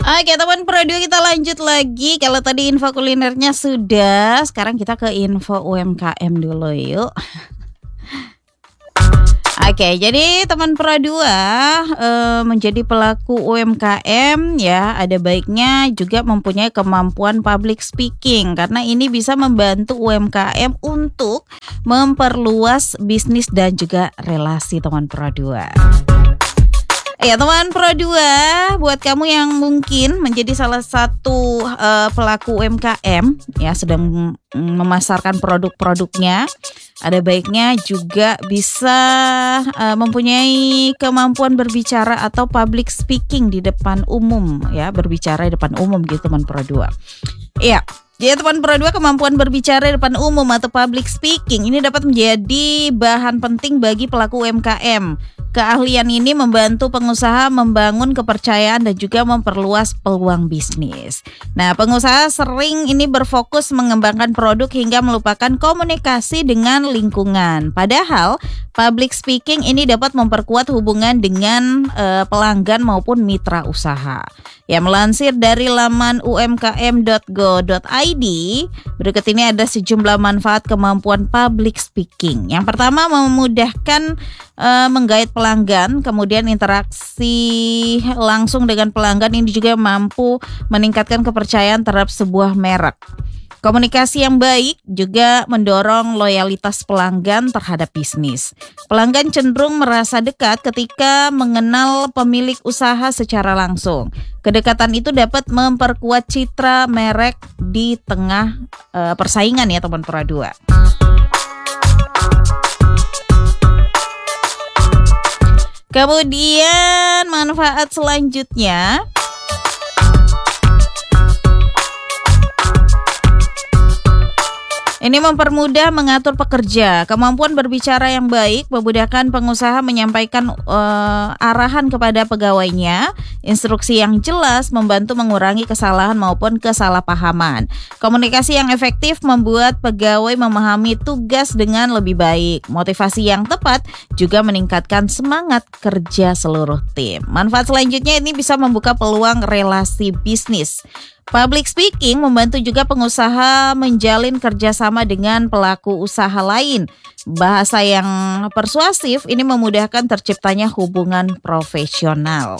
Oke teman Pro2 kita lanjut lagi. Kalau tadi info kulinernya sudah, sekarang kita ke info UMKM dulu yuk. Oke, jadi teman Pro2 menjadi pelaku UMKM ya, ada baiknya juga mempunyai kemampuan public speaking karena ini bisa membantu UMKM untuk memperluas bisnis dan juga relasi teman Pro2. Ya teman Pro2, buat kamu yang mungkin menjadi salah satu pelaku UMKM ya, sedang memasarkan produk-produknya, ada baiknya juga bisa mempunyai kemampuan berbicara atau public speaking di depan umum ya, berbicara di depan umum gitu teman Pro2. Iya. Jadi teman Pro2, kemampuan berbicara di depan umum atau public speaking ini dapat menjadi bahan penting bagi pelaku UMKM. Keahlian ini membantu pengusaha membangun kepercayaan dan juga memperluas peluang bisnis. Nah, pengusaha sering ini berfokus mengembangkan produk hingga melupakan komunikasi dengan lingkungan. Padahal public speaking ini dapat memperkuat hubungan dengan pelanggan maupun mitra usaha. Ya, melansir dari laman umkm.go.id, berikut ini ada sejumlah manfaat kemampuan public speaking. Yang pertama, memudahkan menggait pelanggan, kemudian interaksi langsung dengan pelanggan ini juga mampu meningkatkan kepercayaan terhadap sebuah merek. Komunikasi yang baik juga mendorong loyalitas pelanggan terhadap bisnis. Pelanggan cenderung merasa dekat ketika mengenal pemilik usaha secara langsung. Kedekatan itu dapat memperkuat citra merek di tengah persaingan ya teman Pro2. Kemudian manfaat selanjutnya, ini mempermudah mengatur pekerja. Kemampuan berbicara yang baik memudahkan pengusaha menyampaikan arahan kepada pegawainya. Instruksi yang jelas membantu mengurangi kesalahan maupun kesalahpahaman. Komunikasi yang efektif membuat pegawai memahami tugas dengan lebih baik. Motivasi yang tepat juga meningkatkan semangat kerja seluruh tim. Manfaat selanjutnya ini bisa membuka peluang relasi bisnis. Public speaking membantu juga pengusaha menjalin kerjasama dengan pelaku usaha lain. Bahasa yang persuasif ini memudahkan terciptanya hubungan profesional.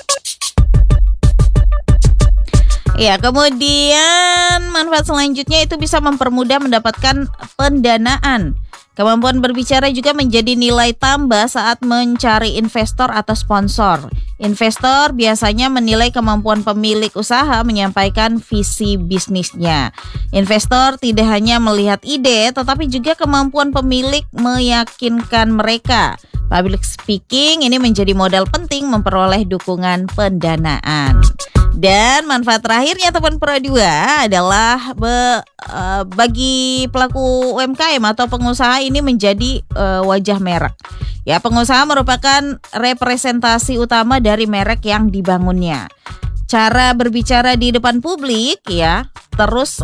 Ya, kemudian manfaat selanjutnya itu bisa mempermudah mendapatkan pendanaan. Kemampuan berbicara juga menjadi nilai tambah saat mencari investor atau sponsor. Investor biasanya menilai kemampuan pemilik usaha menyampaikan visi bisnisnya. Investor tidak hanya melihat ide, tetapi juga kemampuan pemilik meyakinkan mereka. Public speaking ini menjadi modal penting memperoleh dukungan pendanaan. Dan manfaat terakhirnya teman Pro2 adalah bagi pelaku UMKM atau pengusaha ini menjadi wajah merek. Ya, pengusaha merupakan representasi utama dari merek yang dibangunnya. Cara berbicara di depan publik ya, terus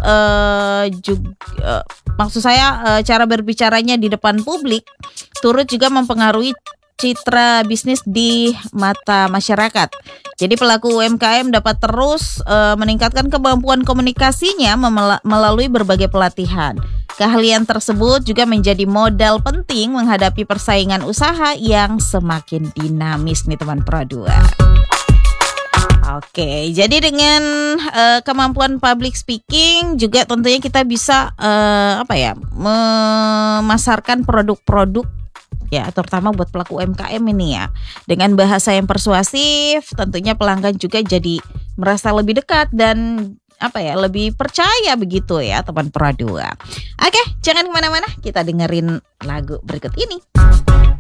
maksud saya cara berbicaranya di depan publik turut juga mempengaruhi citra bisnis di mata masyarakat. Jadi pelaku UMKM dapat terus meningkatkan kemampuan komunikasinya melalui berbagai pelatihan. Keahlian tersebut juga menjadi modal penting menghadapi persaingan usaha yang semakin dinamis nih teman Pro2. Oke, jadi dengan kemampuan public speaking juga tentunya kita bisa memasarkan produk-produk ya, terutama buat pelaku UMKM ini ya. Dengan bahasa yang persuasif, tentunya pelanggan juga jadi merasa lebih dekat dan lebih percaya begitu ya teman Pro2. Oke, jangan kemana-mana, kita dengerin lagu berikut ini.